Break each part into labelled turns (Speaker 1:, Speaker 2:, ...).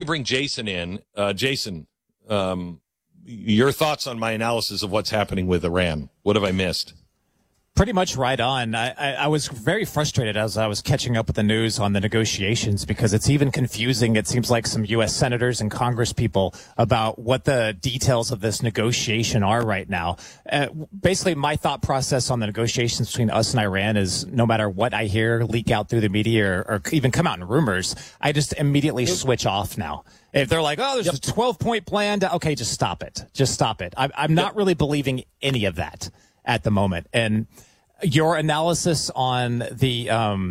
Speaker 1: bring Jason in. Jason, your thoughts on my analysis of what's happening with Iran? What have I missed?
Speaker 2: Pretty much right on. I was very frustrated as I was catching up with the news on the negotiations because it's even confusing. It seems like some U.S. senators and Congress people about what the details of this negotiation are right now. Basically, my thought process on the negotiations between us and Iran is no matter what I hear leak out through the media or even come out in rumors, I just immediately switch off now. If they're like, oh, there's a 12-point plan, okay, just stop it. Just stop it. I'm not really believing any of that at the moment. And your analysis on the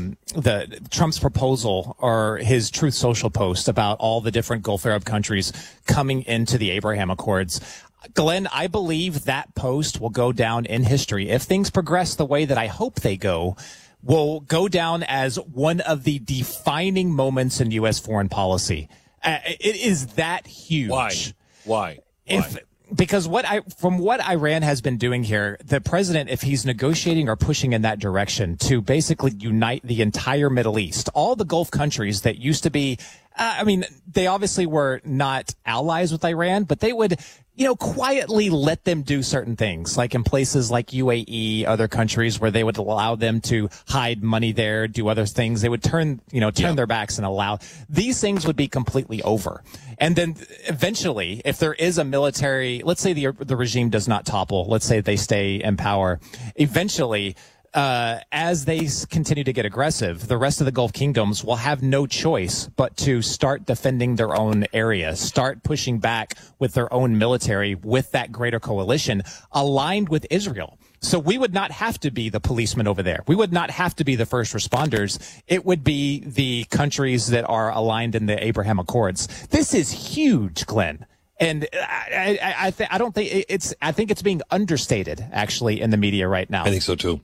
Speaker 2: Trump's proposal or his Truth Social post about all the different Gulf Arab countries coming into the Abraham Accords, Glenn, I believe that post will go down in history. If things progress the way that I hope they go, will go down as one of the defining moments in U.S. foreign policy. It is that huge.
Speaker 1: Why?
Speaker 2: Because from what Iran has been doing here, the president, if he's negotiating or pushing in that direction to basically unite the entire Middle East, all the Gulf countries that used to be, they obviously were not allies with Iran, but they would, quietly let them do certain things, like in places like UAE, other countries where they would allow them to hide money there, do other things. They would turn their backs and allow these things would be completely over. And then eventually, if there is a military, let's say the regime does not topple, let's say they stay in power, eventually, as they continue to get aggressive, the rest of the Gulf kingdoms will have no choice but to start defending their own area, start pushing back with their own military with that greater coalition aligned with Israel. So we would not have to be the policemen over there. We would not have to be the first responders. It would be the countries that are aligned in the Abraham Accords. This is huge, Glenn. And I think it's being understated actually in the media right now.
Speaker 1: I think so too.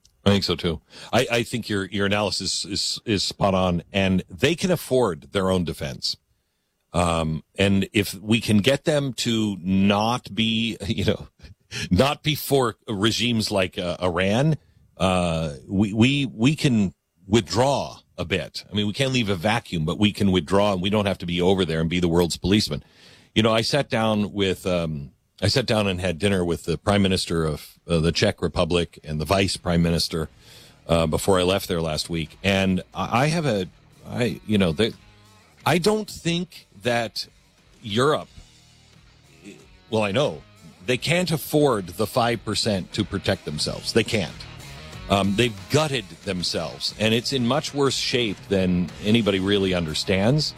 Speaker 1: I think your analysis is spot on, and they can afford their own defense. And if we can get them to not be for regimes like Iran, we can withdraw a bit. I mean, we can't leave a vacuum, but we can withdraw, and we don't have to be over there and be the world's policeman. I sat down and had dinner with the Prime Minister of the Czech Republic and the Vice Prime Minister before I left there last week. And I don't think that Europe, well, I know, they can't afford the 5% to protect themselves. They can't. They've gutted themselves, and it's in much worse shape than anybody really understands.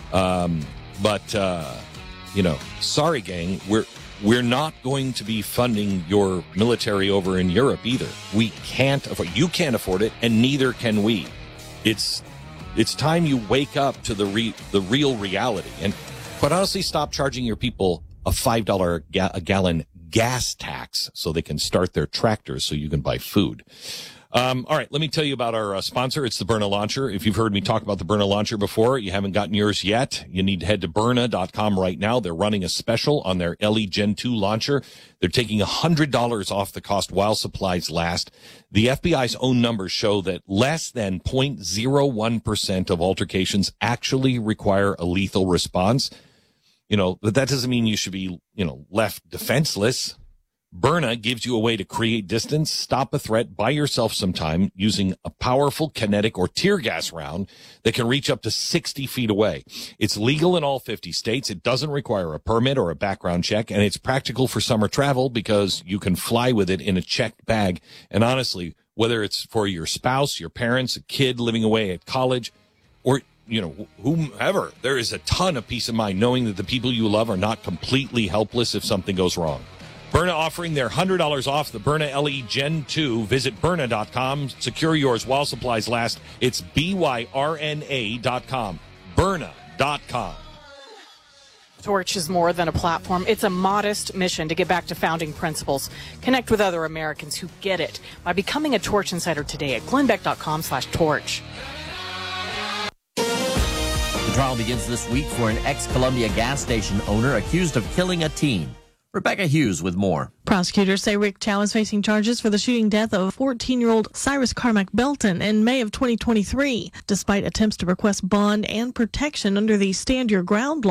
Speaker 1: Sorry, gang, we're not going to be funding your military over in Europe either. We can't afford. You can't afford it, and neither can we. It's time you wake up to the real reality, and quite honestly, stop charging your people a $5 a gallon gas tax so they can start their tractors so you can buy food. All right, let me tell you about our sponsor. It's the Byrna Launcher. If you've heard me talk about the Byrna Launcher before, you haven't gotten yours yet, you need to head to Byrna.com right now. They're running a special on their LE Gen 2 launcher. They're taking $100 off the cost while supplies last. The FBI's own numbers show that less than 0.01% of altercations actually require a lethal response. But that doesn't mean you should be, left defenseless. Byrna gives you a way to create distance, stop a threat, buy yourself some time using a powerful kinetic or tear gas round that can reach up to 60 feet away. It's legal in all 50 states. It doesn't require a permit or a background check, and it's practical for summer travel because you can fly with it in a checked bag. And honestly, whether it's for your spouse, your parents, a kid living away at college, or whomever, there is a ton of peace of mind knowing that the people you love are not completely helpless if something goes wrong. Byrna offering their $100 off the Byrna LE Gen 2. Visit Byrna.com. Secure yours while supplies last. It's BYRNA.com. Byrna.com.
Speaker 3: Torch is more than a platform. It's a modest mission to get back to founding principles. Connect with other Americans who get it by becoming a Torch Insider today at glennbeck.com/torch.
Speaker 4: The trial begins this week for an ex-Columbia gas station owner accused of killing a teen. Rebecca Hughes with more.
Speaker 5: Prosecutors say Rick Chow is facing charges for the shooting death of 14-year-old Cyrus Carmack Belton in May of 2023, despite attempts to request bond and protection under the Stand Your Ground law.